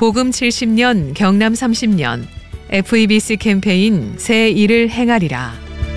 복음 70년 경남 30년 FEBC 캠페인 새 일을 행하리라.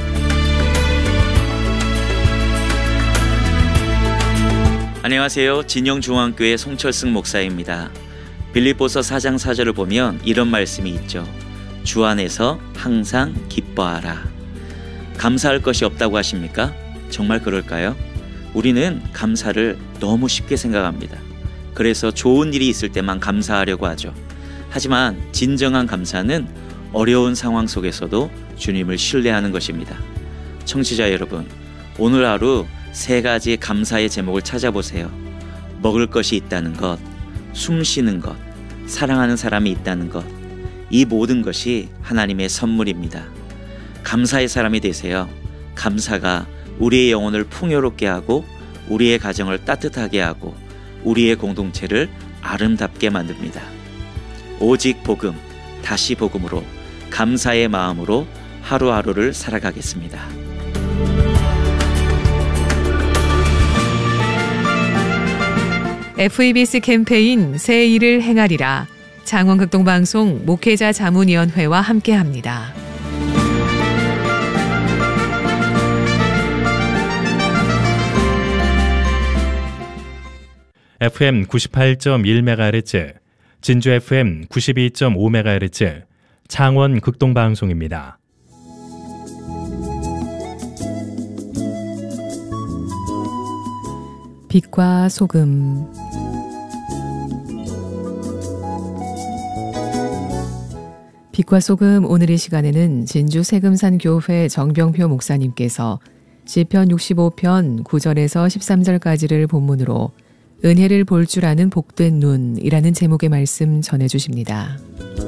안녕하세요. 진영중앙교회 송철승 목사입니다. 빌립보서 4장 4절을 보면 이런 말씀이 있죠. 주 안에서 항상 기뻐하라. 감사할 것이 없다고 하십니까? 정말 그럴까요? 우리는 감사를 너무 쉽게 생각합니다. 그래서 좋은 일이 있을 때만 감사하려고 하죠. 하지만 진정한 감사는 어려운 상황 속에서도 주님을 신뢰하는 것입니다. 청취자 여러분, 오늘 하루 3가지 감사의 제목을 찾아보세요. 먹을 것이 있다는 것, 숨 쉬는 것, 사랑하는 사람이 있다는 것, 이 모든 것이 하나님의 선물입니다. 감사의 사람이 되세요. 감사가 우리의 영혼을 풍요롭게 하고 우리의 가정을 따뜻하게 하고 우리의 공동체를 아름답게 만듭니다. 오직 복음, 다시 복음으로 감사의 마음으로 하루하루를 살아가겠습니다. FEBC 캠페인 새 일을 행하리라. 장원극동방송 목회자 자문위원회와 함께합니다. FM 98.1MHz, 진주 FM 92.5MHz, 창원 극동방송입니다. 빛과 소금. 빛과 소금, 오늘의 시간에는 진주 세금산교회 정병표 목사님께서 시편 65편 9절에서 13절까지를 본문으로 은혜를 볼 줄 아는 복된 눈이라는 제목의 말씀 전해주십니다.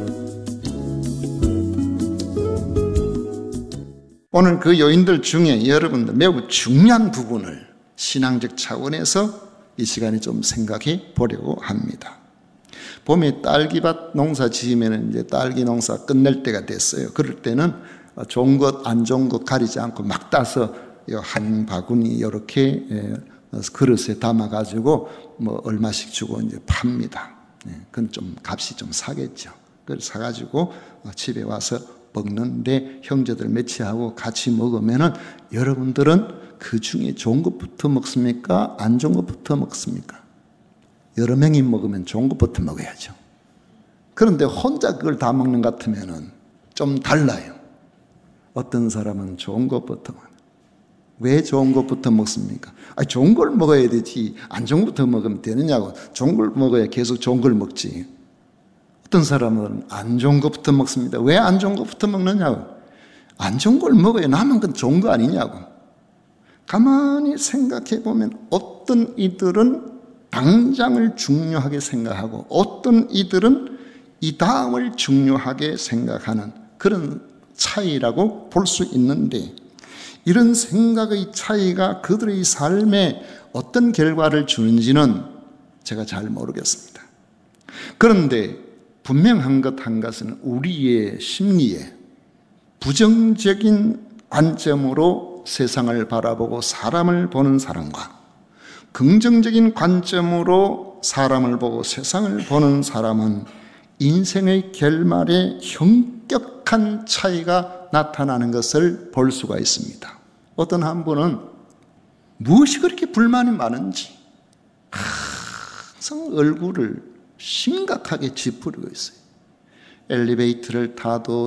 오늘 그 요인들 중에 여러분들 매우 중요한 부분을 신앙적 차원에서 이 시간에 좀 생각해 보려고 합니다. 봄에 딸기밭 농사 지으면 이제 딸기 농사 끝낼 때가 됐어요. 그럴 때는 좋은 것, 안 좋은 것 가리지 않고 막 따서 한 바구니 이렇게 그릇에 담아가지고 뭐 얼마씩 주고 이제 팝니다. 그건 좀 값이 좀 사겠죠. 그걸 사가지고 집에 와서 먹는데 형제들 매치하고 같이 먹으면은 여러분들은 그 중에 좋은 것부터 먹습니까? 안 좋은 것부터 먹습니까? 여러 명이 먹으면 좋은 것부터 먹어야죠. 그런데 혼자 그걸 다 먹는 것 같으면은 좀 달라요. 어떤 사람은 좋은 것부터 먹어요. 왜 좋은 것부터 먹습니까? 좋은 걸 먹어야 되지 안 좋은 것부터 먹으면 되느냐고. 좋은 걸 먹어야 계속 좋은 걸 먹지. 어떤 사람은 안 좋은 것부터 먹습니다. 왜 안 좋은 것부터 먹느냐고. 안 좋은 걸 먹어야 남은 건 좋은 거 아니냐고. 가만히 생각해 보면 어떤 이들은 당장을 중요하게 생각하고 어떤 이들은 이 다음을 중요하게 생각하는 그런 차이라고 볼 수 있는데, 이런 생각의 차이가 그들의 삶에 어떤 결과를 주는지는 제가 잘 모르겠습니다. 그런데 분명한 것 한 가지는 우리의 심리에 부정적인 관점으로 세상을 바라보고 사람을 보는 사람과 긍정적인 관점으로 사람을 보고 세상을 보는 사람은 인생의 결말에 현격한 차이가 나타나는 것을 볼 수가 있습니다. 어떤 한 분은 무엇이 그렇게 불만이 많은지 항상 얼굴을 심각하게 찌푸리고 있어요. 엘리베이터를 타도